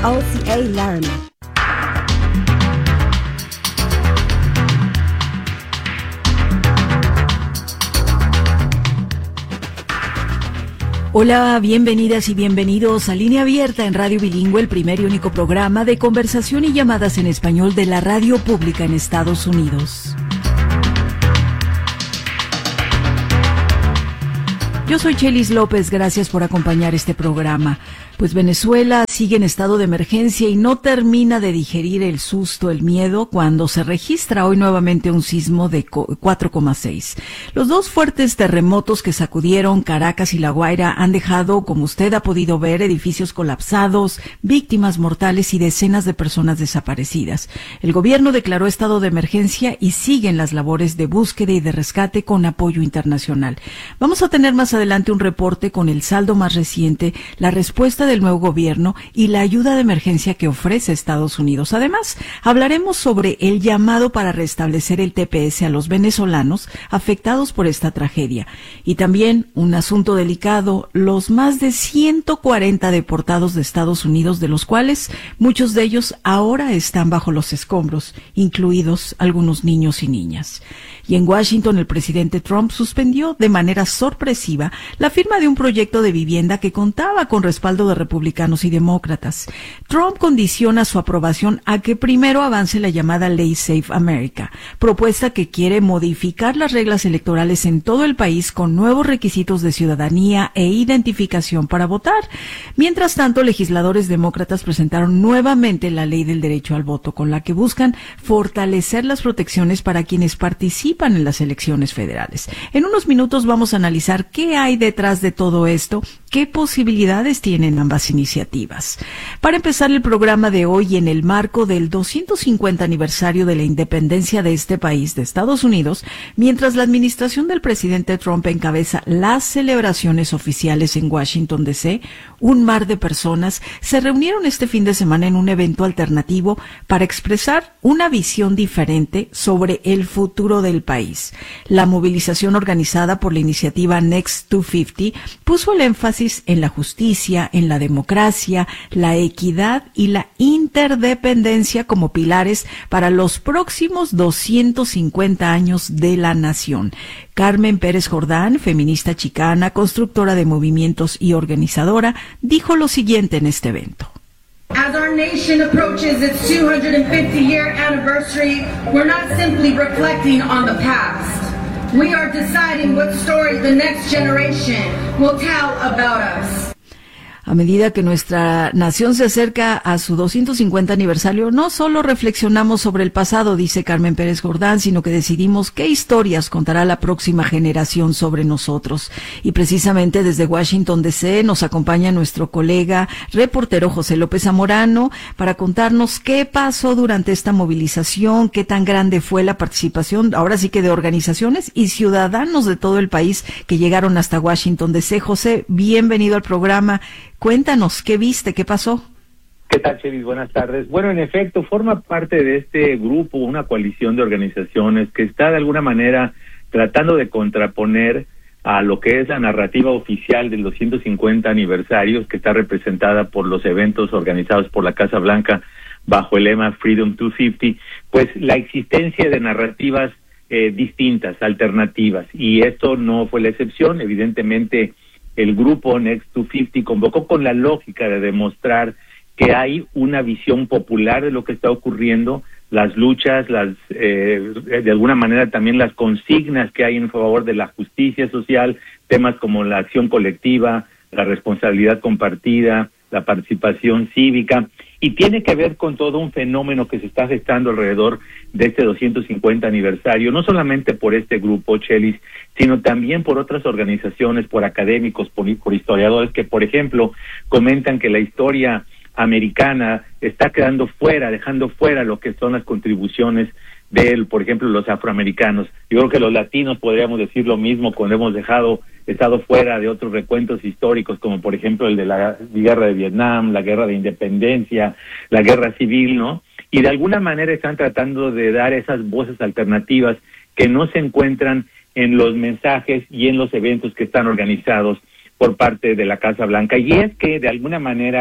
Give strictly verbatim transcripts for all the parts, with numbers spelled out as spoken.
O C A Learn. Hola, bienvenidas y bienvenidos a Línea Abierta en Radio Bilingüe, el primer y único programa de conversación y llamadas en español de la radio pública en Estados Unidos. Yo soy Chelis López, gracias por acompañar este programa. Pues Venezuela sigue en estado de emergencia y no termina de digerir el susto, el miedo, cuando se registra hoy nuevamente un sismo de cuatro coma seis. Los dos fuertes terremotos que sacudieron Caracas y La Guaira han dejado, como usted ha podido ver, edificios colapsados, víctimas mortales y decenas de personas desaparecidas. El gobierno declaró estado de emergencia y siguen las labores de búsqueda y de rescate con apoyo internacional. Vamos a tener más adelante un reporte con el saldo más reciente, la respuesta del nuevo gobierno y la ayuda de emergencia que ofrece Estados Unidos. Además, hablaremos sobre el llamado para restablecer el T P S a los venezolanos afectados por esta tragedia. Y también un asunto delicado, los más de ciento cuarenta deportados de Estados Unidos, de los cuales muchos de ellos ahora están bajo los escombros, incluidos algunos niños y niñas. Y en Washington, el presidente Trump suspendió de manera sorpresiva la firma de un proyecto de vivienda que contaba con respaldo de republicanos y demócratas. Trump condiciona su aprobación a que primero avance la llamada Ley Safe America, propuesta que quiere modificar las reglas electorales en todo el país con nuevos requisitos de ciudadanía e identificación para votar. Mientras tanto, legisladores demócratas presentaron nuevamente la Ley del Derecho al Voto, con la que buscan fortalecer las protecciones para quienes participan en las elecciones federales. En unos minutos vamos a analizar qué hay detrás de todo esto, qué posibilidades tienen ambas iniciativas. Para empezar el programa de hoy, en el marco del doscientos cincuenta aniversario de la independencia de este país, de Estados Unidos, mientras la administración del presidente Trump encabeza las celebraciones oficiales en Washington, D C, un mar de personas se reunieron este fin de semana en un evento alternativo para expresar una visión diferente sobre el futuro del país. La movilización organizada por la iniciativa Next doscientos cincuenta puso el énfasis en la justicia, en la democracia, la equidad y la interdependencia como pilares para los próximos doscientos cincuenta años de la nación. Carmen Pérez Jordán, feminista chicana, constructora de movimientos y organizadora, dijo lo siguiente en este evento. As our nation approaches its two hundred fifty year anniversary, we're not simply reflecting on the past. We are deciding what story the next generation will tell about us. A medida que nuestra nación se acerca a su doscientos cincuenta aniversario, no solo reflexionamos sobre el pasado, dice Carmen Pérez Jordán, sino que decidimos qué historias contará la próxima generación sobre nosotros. Y precisamente desde Washington, D C, nos acompaña nuestro colega reportero José López Zamorano para contarnos qué pasó durante esta movilización, qué tan grande fue la participación, ahora sí que de organizaciones y ciudadanos de todo el país que llegaron hasta Washington, D C. José, bienvenido al programa. Cuéntanos, ¿qué viste? ¿Qué pasó? ¿Qué tal, Chelis? Buenas tardes. Bueno, en efecto, forma parte de este grupo, una coalición de organizaciones que está de alguna manera tratando de contraponer a lo que es la narrativa oficial del doscientos cincuenta aniversarios, que está representada por los eventos organizados por la Casa Blanca bajo el lema Freedom doscientos cincuenta, pues la existencia de narrativas eh, distintas, alternativas, y esto no fue la excepción. Evidentemente, el grupo Next doscientos cincuenta convocó con la lógica de demostrar que hay una visión popular de lo que está ocurriendo, las luchas, las eh, de alguna manera también las consignas que hay en favor de la justicia social, temas como la acción colectiva, la responsabilidad compartida, la participación cívica, y tiene que ver con todo un fenómeno que se está gestando alrededor de este doscientos cincuenta aniversario, no solamente por este grupo, Chelis, sino también por otras organizaciones, por académicos, por, por historiadores que, por ejemplo, comentan que la historia americana está quedando fuera, dejando fuera lo que son las contribuciones de, por ejemplo, los afroamericanos. Yo creo que los latinos podríamos decir lo mismo cuando hemos dejado estado fuera de otros recuentos históricos, como por ejemplo el de la guerra de Vietnam, la guerra de independencia, la guerra civil, ¿no? Y de alguna manera están tratando de dar esas voces alternativas que no se encuentran en los mensajes y en los eventos que están organizados por parte de la Casa Blanca. Y es que de alguna manera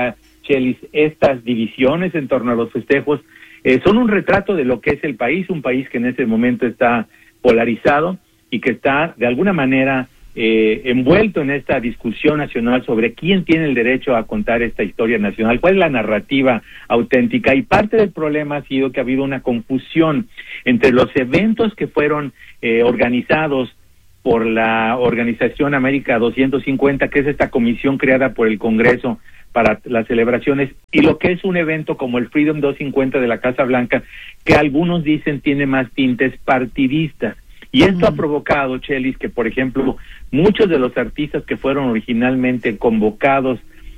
Chelis, estas divisiones en torno a los festejos eh, son un retrato de lo que es el país, un país que en ese momento está polarizado y que está de alguna manera eh, envuelto en esta discusión nacional sobre quién tiene el derecho a contar esta historia nacional, cuál es la narrativa auténtica. Y parte del problema ha sido que ha habido una confusión entre los eventos que fueron eh, organizados por la Organización América doscientos cincuenta, que es esta comisión creada por el Congreso para las celebraciones, y lo que es un evento como el Freedom doscientos cincuenta de la Casa Blanca, que algunos dicen tiene más tintes partidistas. Y esto mm. ha provocado, Chelis, que por ejemplo, muchos de los artistas que fueron originalmente convocados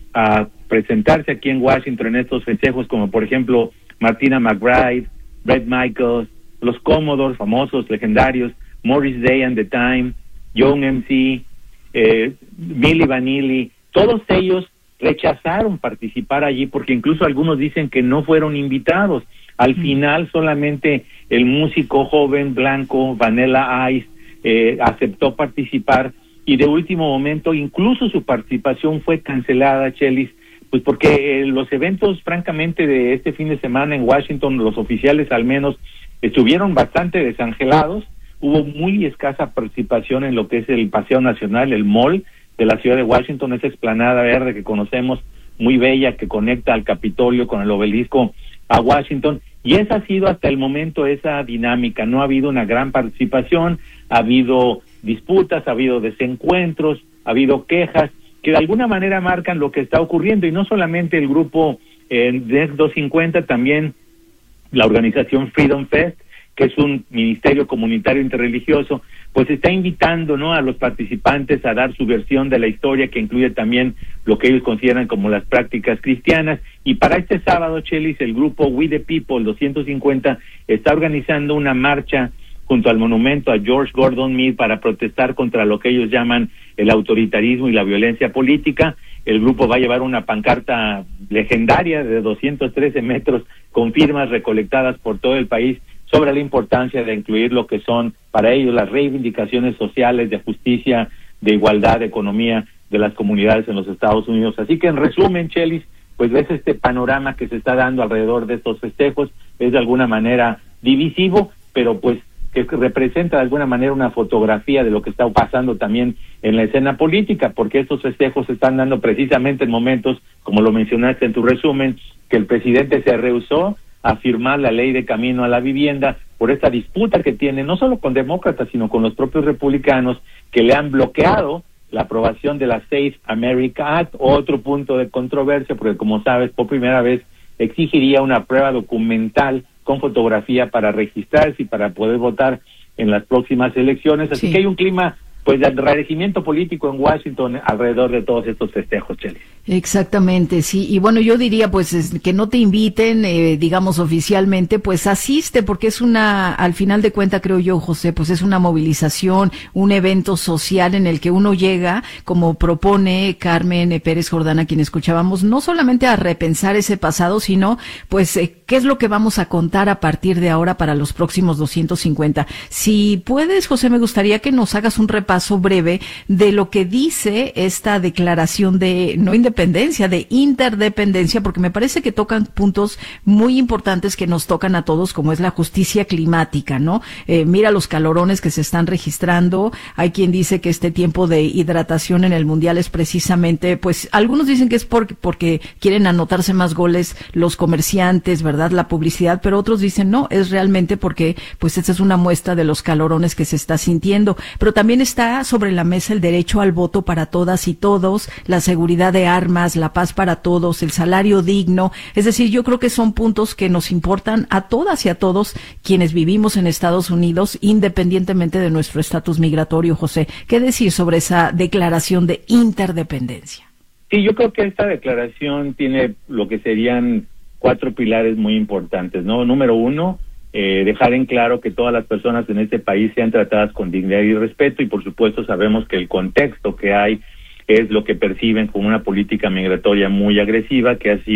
a presentarse aquí en Washington en estos festejos, como por ejemplo Martina McBride, Bret Michaels, los Commodores famosos, legendarios, Morris Day and the Time, Young M C, eh, Milli Vanilli, todos ellos rechazaron participar allí porque incluso algunos dicen que no fueron invitados. Al mm. final solamente el músico joven blanco Vanilla Ice eh, aceptó participar, y de último momento incluso su participación fue cancelada, Chelis, pues porque eh, los eventos francamente de este fin de semana en Washington, los oficiales al menos, estuvieron bastante desangelados. Hubo muy escasa participación en lo que es el Paseo Nacional, el mall de la ciudad de Washington, esa explanada verde que conocemos, muy bella, que conecta al Capitolio con el obelisco a Washington, y esa ha sido hasta el momento esa dinámica. No ha habido una gran participación, ha habido disputas, ha habido desencuentros, ha habido quejas, que de alguna manera marcan lo que está ocurriendo, y no solamente el grupo eh, D doscientos cincuenta, también la organización Freedom Fest, que es un ministerio comunitario interreligioso, pues está invitando, ¿no?, a los participantes a dar su versión de la historia, que incluye también lo que ellos consideran como las prácticas cristianas. Y para este sábado, Chelis, el grupo We the People doscientos cincuenta está organizando una marcha junto al monumento a George Gordon Meade para protestar contra lo que ellos llaman el autoritarismo y la violencia política. El grupo va a llevar una pancarta legendaria de doscientos trece metros con firmas recolectadas por todo el país sobre la importancia de incluir lo que son para ellos las reivindicaciones sociales de justicia, de igualdad, de economía de las comunidades en los Estados Unidos. Así que en resumen, Chelis, pues ves este panorama que se está dando alrededor de estos festejos, es de alguna manera divisivo, pero pues que representa de alguna manera una fotografía de lo que está pasando también en la escena política, porque estos festejos se están dando precisamente en momentos, como lo mencionaste en tu resumen, que el presidente se rehusó a firmar la ley de camino a la vivienda por esta disputa que tiene, no solo con demócratas, sino con los propios republicanos, que le han bloqueado la aprobación de la Safe America Act, otro punto de controversia, porque como sabes, por primera vez exigiría una prueba documental con fotografía para registrarse y para poder votar en las próximas elecciones. Así sí. que hay un clima pues de enrarecimiento político en Washington alrededor de todos estos festejos, Chelis. Exactamente, sí. Y bueno, yo diría pues es, que no te inviten, eh, digamos oficialmente, pues asiste, porque es una, al final de cuentas creo yo, José, pues es una movilización, un evento social en el que uno llega, como propone Carmen Pérez Jordana, quien escuchábamos, no solamente a repensar ese pasado, sino pues eh, qué es lo que vamos a contar a partir de ahora para los próximos doscientos cincuenta. Si puedes, José, me gustaría que nos hagas un repaso breve de lo que dice esta declaración de no independencia, de interdependencia, porque me parece que tocan puntos muy importantes que nos tocan a todos, como es la justicia climática, ¿no? Eh, mira los calorones que se están registrando. Hay quien dice que este tiempo de hidratación en el mundial es precisamente, pues algunos dicen que es por, porque quieren anotarse más goles los comerciantes, ¿verdad? La publicidad, pero otros dicen no, es realmente porque pues esta es una muestra de los calorones que se está sintiendo. Pero también está sobre la mesa el derecho al voto para todas y todos, la seguridad de armas, la paz para todos, el salario digno. Es decir, yo creo que son puntos que nos importan a todas y a todos quienes vivimos en Estados Unidos, independientemente de nuestro estatus migratorio, José. ¿Qué decir sobre esa declaración de interdependencia? Sí, yo creo que esta declaración tiene lo que serían cuatro pilares muy importantes, ¿no? Número uno, Eh, dejar en claro que todas las personas en este país sean tratadas con dignidad y respeto, y por supuesto sabemos que el contexto que hay es lo que perciben como una política migratoria muy agresiva, que ha sido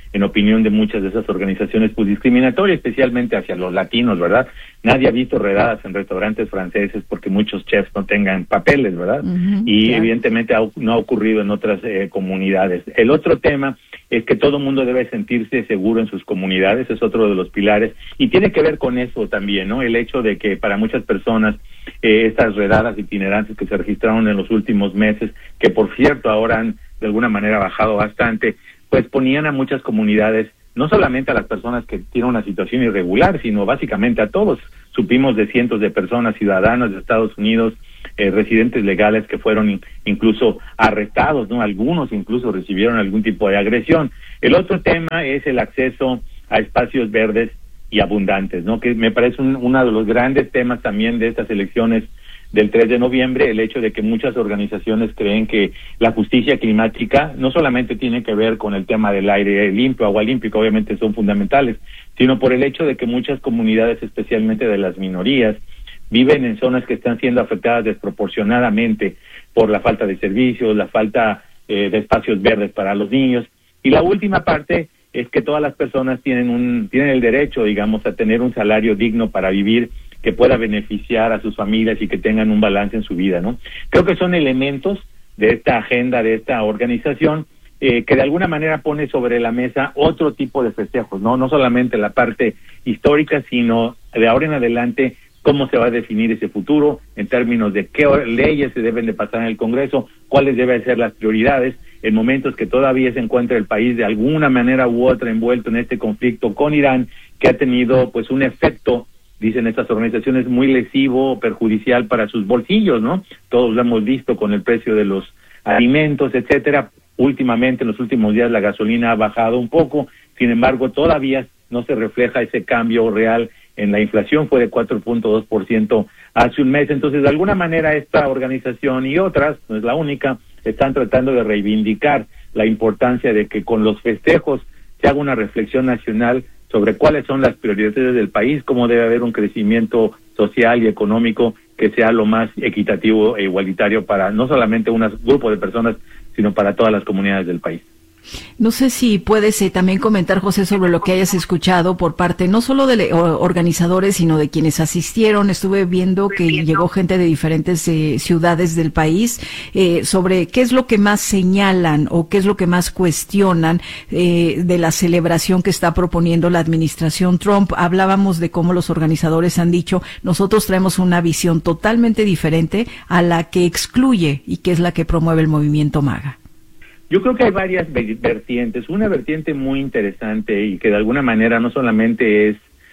en opinión de muchas de esas organizaciones, pues discriminatoria, especialmente hacia los latinos, ¿verdad? Nadie ha visto redadas en restaurantes franceses porque muchos chefs no tengan papeles, ¿verdad? Uh-huh, y claro. Evidentemente ha, no ha ocurrido en otras eh, comunidades. El otro tema es que todo mundo debe sentirse seguro en sus comunidades, es otro de los pilares, y tiene que ver con eso también, ¿no? El hecho de que para muchas personas eh, estas redadas itinerantes que se registraron en los últimos meses, que por cierto ahora han de alguna manera bajado bastante, pues ponían a muchas comunidades, no solamente a las personas que tienen una situación irregular, sino básicamente a todos. Supimos de cientos de personas, ciudadanos de Estados Unidos, eh, residentes legales que fueron in, incluso arrestados, ¿no? Algunos incluso recibieron algún tipo de agresión. El otro tema es el acceso a espacios verdes y abundantes, ¿no? Que me parece un, uno de los grandes temas también de estas elecciones del tres de noviembre, el hecho de que muchas organizaciones creen que la justicia climática no solamente tiene que ver con el tema del aire limpio, agua limpia, que obviamente son fundamentales, sino por el hecho de que muchas comunidades, especialmente de las minorías, viven en zonas que están siendo afectadas desproporcionadamente por la falta de servicios, la falta eh, de espacios verdes para los niños. Y la última parte es que todas las personas tienen un tienen el derecho, digamos, a tener un salario digno para vivir, que pueda beneficiar a sus familias y que tengan un balance en su vida, ¿no? Creo que son elementos de esta agenda, de esta organización, eh, que de alguna manera pone sobre la mesa otro tipo de festejos, ¿no? No solamente la parte histórica, sino de ahora en adelante cómo se va a definir ese futuro en términos de qué leyes se deben de pasar en el Congreso, cuáles deben ser las prioridades en momentos que todavía se encuentra el país de alguna manera u otra envuelto en este conflicto con Irán, que ha tenido pues un efecto, dicen estas organizaciones, muy lesivo, perjudicial para sus bolsillos, ¿no? Todos lo hemos visto con el precio de los alimentos, etcétera. Últimamente, en los últimos días, la gasolina ha bajado un poco, sin embargo, todavía no se refleja ese cambio real en la inflación, fue de cuatro punto dos por ciento hace un mes. Entonces, de alguna manera, esta organización y otras, no es la única, están tratando de reivindicar la importancia de que con los festejos se haga una reflexión nacional sobre cuáles son las prioridades del país, cómo debe haber un crecimiento social y económico que sea lo más equitativo e igualitario para no solamente un grupo de personas, sino para todas las comunidades del país. No sé si puedes eh, también comentar, José, sobre lo que hayas escuchado por parte no solo de le, o, organizadores, sino de quienes asistieron. Estuve viendo que llegó gente de diferentes eh, ciudades del país, eh, sobre qué es lo que más señalan o qué es lo que más cuestionan eh, de la celebración que está proponiendo la administración Trump. Hablábamos de cómo los organizadores han dicho, nosotros traemos una visión totalmente diferente a la que excluye y que es la que promueve el movimiento MAGA. Yo creo que hay varias vertientes. Una vertiente muy interesante y que de alguna manera no solamente es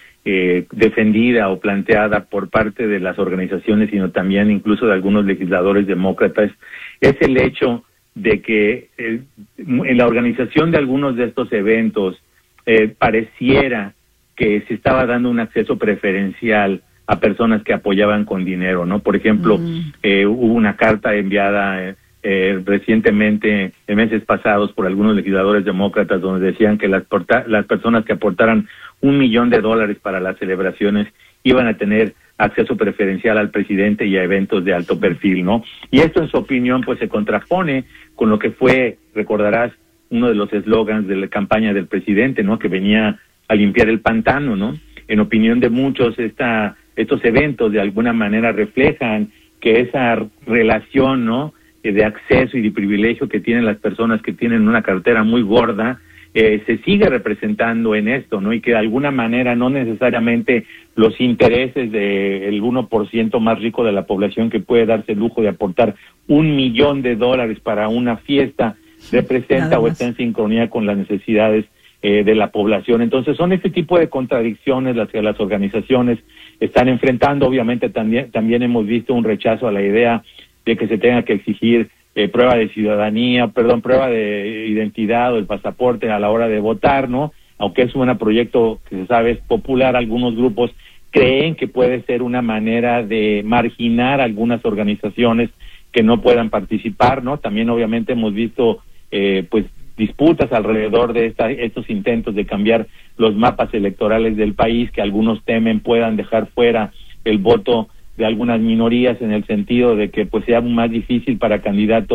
eh, defendida o planteada por parte de las organizaciones, sino también incluso de algunos legisladores demócratas, es el hecho de que eh, en la organización de algunos de estos eventos eh, pareciera que se estaba dando un acceso preferencial a personas que apoyaban con dinero, ¿no? Por ejemplo, mm. eh, hubo una carta enviada eh, Eh, recientemente, en meses pasados, por algunos legisladores demócratas, donde decían que las, porta- las personas que aportaran un millón de dólares para las celebraciones iban a tener acceso preferencial al presidente y a eventos de alto perfil, ¿no? Y esto, en su opinión, pues se contrapone con lo que fue, recordarás, uno de los eslogans de la campaña del presidente, ¿no? Que venía a limpiar el pantano, ¿no? En opinión de muchos, esta, estos eventos de alguna manera reflejan que esa relación, ¿no?, de acceso y de privilegio que tienen las personas que tienen una cartera muy gorda, eh, se sigue representando en esto, ¿no? Y que de alguna manera no necesariamente los intereses del uno por ciento más rico de la población que puede darse el lujo de aportar un millón de dólares para una fiesta representa o está en sincronía con las necesidades eh, de la población. Entonces son este tipo de contradicciones las que las organizaciones están enfrentando. Obviamente también, también hemos visto un rechazo a la idea de que se tenga que exigir eh, prueba de ciudadanía, perdón, prueba de identidad o el pasaporte a la hora de votar, ¿no? Aunque es un proyecto que se sabe es popular, algunos grupos creen que puede ser una manera de marginar algunas organizaciones que no puedan participar, ¿no? También obviamente hemos visto eh, pues disputas alrededor de esta, estos intentos de cambiar los mapas electorales del país, que algunos temen puedan dejar fuera el voto de algunas minorías, en el sentido de que pues sea más difícil para candidatos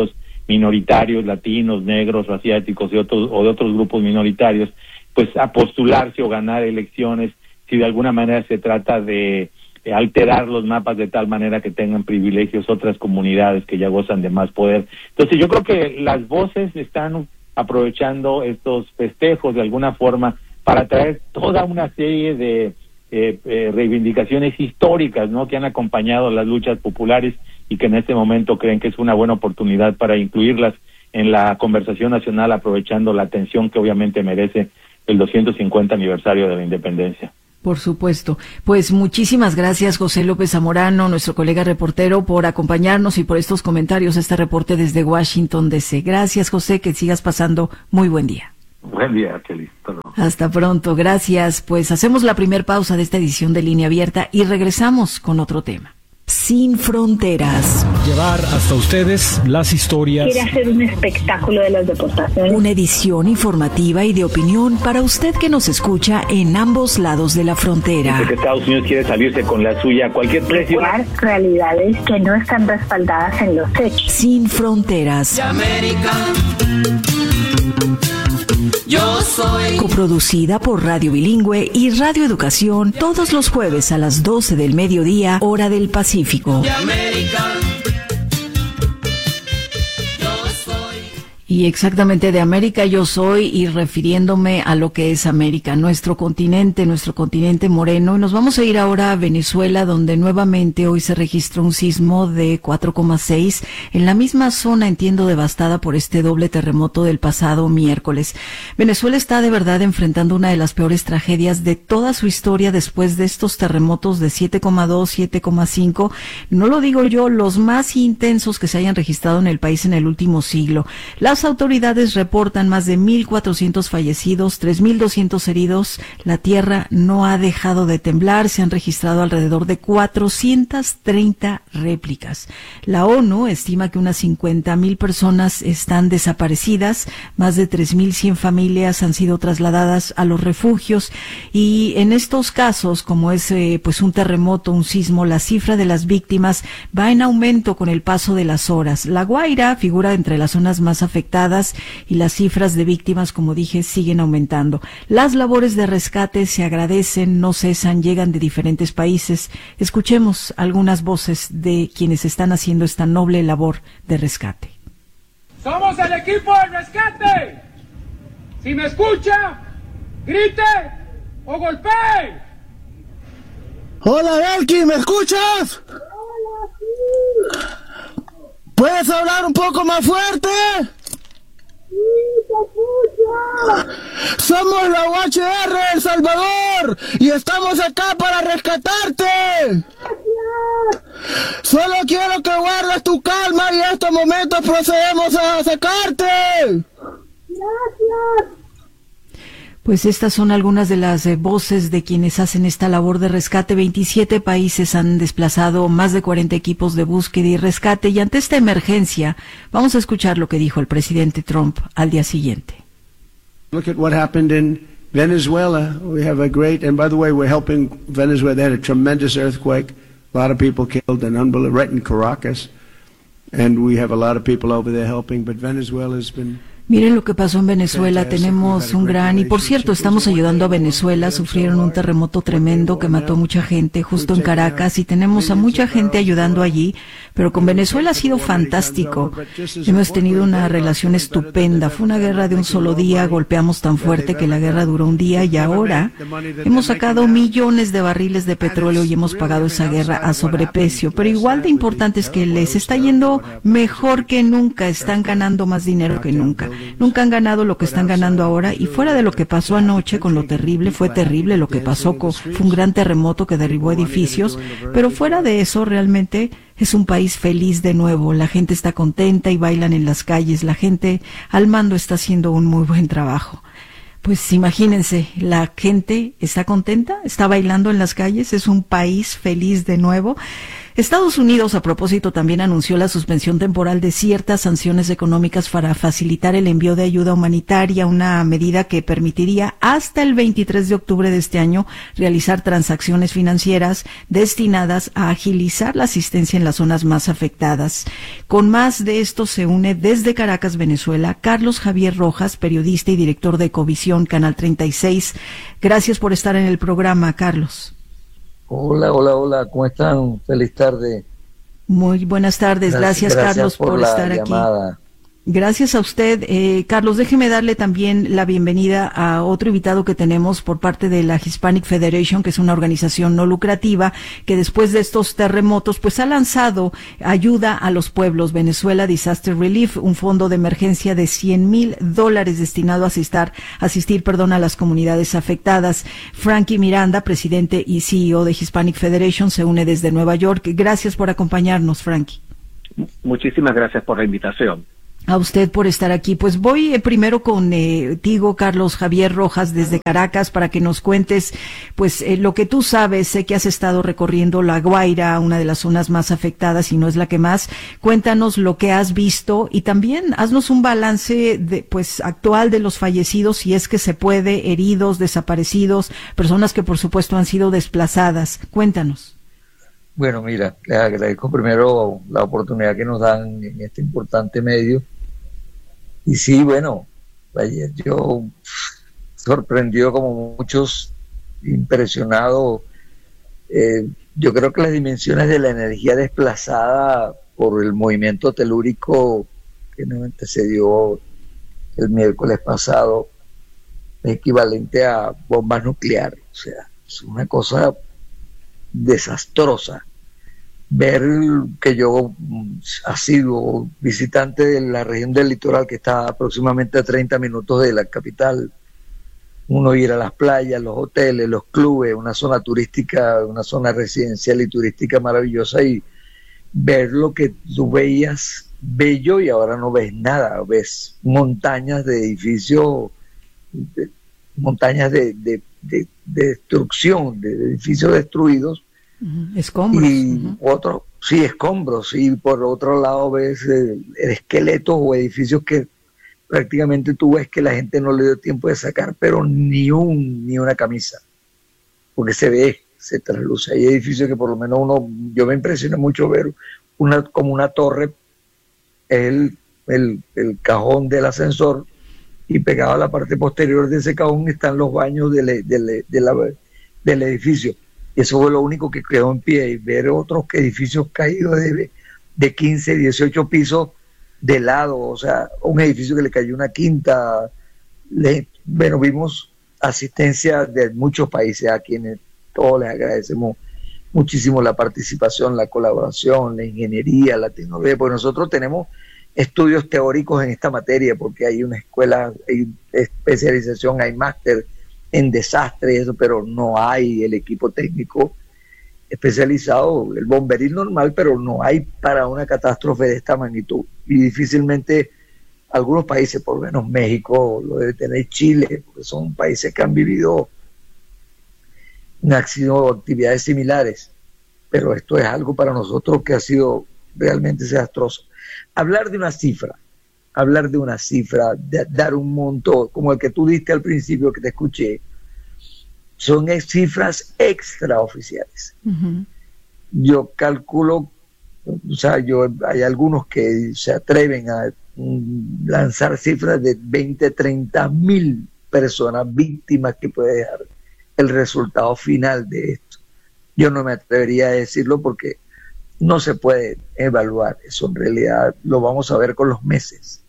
minoritarios, latinos, negros, asiáticos y otros, o de otros grupos minoritarios, pues a postularse o ganar elecciones si de alguna manera se trata de alterar los mapas de tal manera que tengan privilegios otras comunidades que ya gozan de más poder. Entonces yo creo que las voces están aprovechando estos festejos de alguna forma para traer toda una serie de eh, eh, reivindicaciones históricas, ¿no?, que han acompañado las luchas populares y que en este momento creen que es una buena oportunidad para incluirlas en la conversación nacional, aprovechando la atención que obviamente merece el doscientos cincuenta aniversario de la independencia. Por supuesto. Pues muchísimas gracias, José López Zamorano, nuestro colega reportero, por acompañarnos y por estos comentarios, este reporte desde Washington, D C Gracias, José, que sigas pasando muy buen día. Buen día, Kelly. Hasta pronto, gracias. Pues hacemos la primer pausa de esta edición de Línea Abierta y regresamos con otro tema. Sin fronteras. Llevar hasta ustedes las historias. Quiere hacer un espectáculo de las deportaciones. Una edición informativa y de opinión para usted que nos escucha en ambos lados de la frontera. Dice que Estados Unidos quiere salirse con la suya a cualquier precio. Realidades que no están respaldadas en los hechos. Sin fronteras. América. Yo soy. Coproducida por Radio Bilingüe y Radio Educación todos los jueves a las doce del mediodía, hora del Pacífico. De América. Y exactamente de América yo soy, y refiriéndome a lo que es América, nuestro continente, nuestro continente moreno. Y nos vamos a ir ahora a Venezuela, donde nuevamente hoy se registró un sismo de cuatro coma seis en la misma zona, entiendo, devastada por este doble terremoto del pasado miércoles. Venezuela está de verdad enfrentando una de las peores tragedias de toda su historia después de estos terremotos de siete coma dos, siete coma cinco. No lo digo yo, los más intensos que se hayan registrado en el país en el último siglo. Las autoridades reportan más de mil cuatrocientos fallecidos, tres mil doscientos heridos. La tierra no ha dejado de temblar. Se han registrado alrededor de cuatrocientas treinta réplicas. La ONU estima que unas cincuenta mil personas están desaparecidas. Más de tres mil cien familias han sido trasladadas a los refugios. Y en estos casos, como es eh, pues un terremoto, un sismo, la cifra de las víctimas va en aumento con el paso de las horas. La Guaira figura entre las zonas más afectadas y las cifras de víctimas, como dije, siguen aumentando. Las labores de rescate se agradecen, no cesan, llegan de diferentes países. Escuchemos algunas voces de quienes están haciendo esta noble labor de rescate. Somos el equipo de rescate. Si me escucha, grite o golpee. Hola, Elkin, ¿me escuchas? ¿Puedes hablar un poco más fuerte? Somos la U H R de El Salvador y estamos acá para rescatarte. Solo quiero que guardes tu calma y en estos momentos procedemos a sacarte. Gracias. Pues estas son algunas de las eh, voces de quienes hacen esta labor de rescate. veintisiete países han desplazado más de cuarenta equipos de búsqueda y rescate, y ante esta emergencia vamos a escuchar lo que dijo el presidente Trump al día siguiente. Look at what happened in Venezuela. We have a great, and by the way, we're helping Venezuela. They had a tremendous earthquake, a lot of people killed, and unbelievable, right in Caracas, and we have a lot of people over there helping, but Venezuela's been... Miren lo que pasó en Venezuela, tenemos un gran, y por cierto, estamos ayudando a Venezuela. Sufrieron un terremoto tremendo que mató a mucha gente justo en Caracas, y tenemos a mucha gente ayudando allí, pero con Venezuela ha sido fantástico. Hemos tenido una relación estupenda. Fue una guerra de un solo día, golpeamos tan fuerte que la guerra duró un día, y ahora hemos sacado millones de barriles de petróleo y hemos pagado esa guerra a sobreprecio, pero igual de importante es que les está yendo mejor que nunca, están ganando más dinero que nunca. Nunca han ganado lo que están ganando ahora, y fuera de lo que pasó anoche con lo terrible, fue terrible lo que pasó, con, fue un gran terremoto que derribó edificios, pero fuera de eso realmente es un país feliz de nuevo. La gente está contenta y bailan en las calles, la gente al mando está haciendo un muy buen trabajo. Pues imagínense, la gente está contenta, está bailando en las calles, es un país feliz de nuevo. Estados Unidos, a propósito, también anunció la suspensión temporal de ciertas sanciones económicas para facilitar el envío de ayuda humanitaria, una medida que permitiría hasta el veintitrés de octubre de este año realizar transacciones financieras destinadas a agilizar la asistencia en las zonas más afectadas. Con más de esto se une desde Caracas, Venezuela, Carlos Javier Rojas, periodista y director de Ecovisión, Canal treinta y seis. Gracias por estar en el programa, Carlos. Hola, hola, hola, ¿cómo están? Feliz tarde. Muy buenas tardes, gracias, gracias, gracias Carlos por, por estar llamada. aquí. Gracias a usted. Eh, Carlos, déjeme darle también la bienvenida a otro invitado que tenemos por parte de la Hispanic Federation, que es una organización no lucrativa que después de estos terremotos pues ha lanzado ayuda a los pueblos. Venezuela Disaster Relief, un fondo de emergencia de cien mil dólares destinado a asistir, asistir perdón, a las comunidades afectadas. Frankie Miranda, presidente y C E O de Hispanic Federation, se une desde Nueva York. Gracias por acompañarnos, Frankie. Muchísimas gracias por la invitación. A usted por estar aquí. Pues voy eh, primero contigo, eh, Carlos Javier Rojas, desde Caracas, para que nos cuentes, pues, eh, lo que tú sabes. Sé que has estado recorriendo La Guaira, una de las zonas más afectadas, y no es la que más. Cuéntanos lo que has visto y también haznos un balance, de, pues, actual de los fallecidos, si es que se puede, heridos, desaparecidos, personas que, por supuesto, han sido desplazadas. Cuéntanos. Bueno, mira, les agradezco primero la oportunidad que nos dan en este importante medio. Y sí, bueno, ayer yo sorprendido como muchos, impresionado. Eh, yo creo que las dimensiones de la energía desplazada por el movimiento telúrico que nos antecedió el miércoles pasado es equivalente a bombas nucleares. O sea, es una cosa desastrosa. Ver que yo ha sido visitante de la región del litoral, que está aproximadamente a treinta minutos de la capital, uno ir a las playas, los hoteles, los clubes, una zona turística, una zona residencial y turística maravillosa, y ver lo que tú veías bello y ahora no ves nada, ves montañas de edificios, de, montañas de, de, de, de destrucción, de edificios destruidos. Uh-huh. Escombros. Y uh-huh. otros, sí, escombros. Y por otro lado ves eh, esqueletos o edificios que prácticamente tú ves que la gente no le dio tiempo de sacar, pero ni un ni una camisa. Porque se ve, se trasluce. Hay edificios que por lo menos uno, yo me impresioné mucho ver una como una torre, el, el, el cajón del ascensor, y pegado a la parte posterior de ese cajón están los baños del, del, de la, del edificio. Y eso fue lo único que quedó en pie. Y ver otros edificios caídos de, de quince, dieciocho pisos de lado, o sea, un edificio que le cayó una quinta. Le, bueno, vimos asistencia de muchos países a quienes todos les agradecemos muchísimo la participación, la colaboración, la ingeniería, la tecnología, porque nosotros tenemos estudios teóricos en esta materia, porque hay una escuela, hay especialización, hay máster en desastre y eso, pero no hay el equipo técnico especializado, el bomberil normal, pero no hay para una catástrofe de esta magnitud. Y difícilmente algunos países, por lo menos México, lo debe tener Chile, porque son países que han vivido, han sido actividades similares, pero esto es algo para nosotros que ha sido realmente desastroso. Hablar de una cifra, hablar de una cifra, de dar un monto como el que tú diste al principio que te escuché, son cifras extraoficiales. Uh-huh. Yo calculo, o sea, yo hay algunos que se atreven a um, lanzar cifras de veinte, treinta mil personas víctimas que puede dejar el resultado final de esto. Yo no me atrevería a decirlo porque no se puede evaluar eso, en realidad lo vamos a ver con los meses.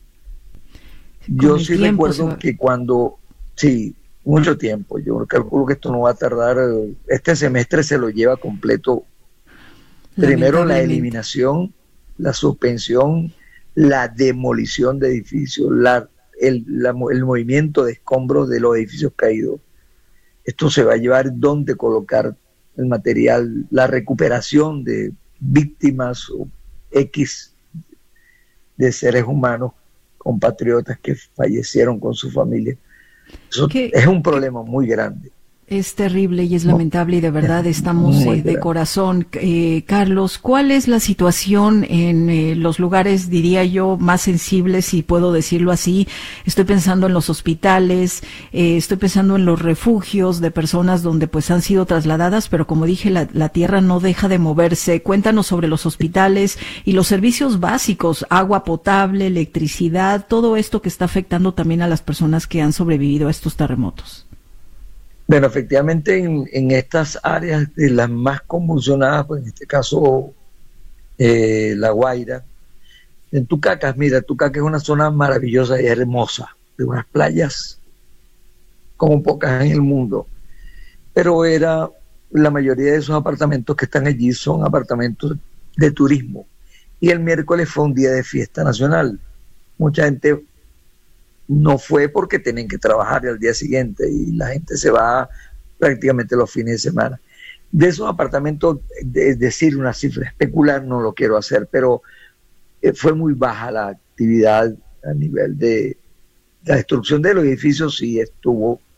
Yo sí recuerdo va... que cuando, sí, mucho tiempo, yo calculo que esto no va a tardar, este semestre se lo lleva completo. Primero la eliminación, la suspensión, la demolición de edificios, la, el, la, el movimiento de escombros de los edificios caídos. Esto se va a llevar dónde colocar el material, la recuperación de víctimas o X de seres humanos, compatriotas que fallecieron con su familia. Eso es un problema muy grande. Es terrible y es lamentable y de verdad estamos eh, de corazón. Eh, Carlos, ¿cuál es la situación en eh, los lugares, diría yo, más sensibles, si puedo decirlo así? Estoy pensando en los hospitales, eh, estoy pensando en los refugios de personas donde pues han sido trasladadas, pero como dije, la, la tierra no deja de moverse. Cuéntanos sobre los hospitales y los servicios básicos, agua potable, electricidad, todo esto que está afectando también a las personas que han sobrevivido a estos terremotos. Bueno, efectivamente en, en estas áreas de las más convulsionadas, pues en este caso eh, La Guaira, en Tucacas, mira, Tucacas es una zona maravillosa y hermosa, de unas playas como pocas en el mundo, pero era la mayoría de esos apartamentos que están allí son apartamentos de turismo, y el miércoles fue un día de fiesta nacional. Mucha gente no fue porque tienen que trabajar al día siguiente y la gente se va prácticamente los fines de semana. De esos apartamentos, es decir, una cifra especular no lo quiero hacer, pero fue muy baja la actividad a nivel de la destrucción de los edificios, sí estuvo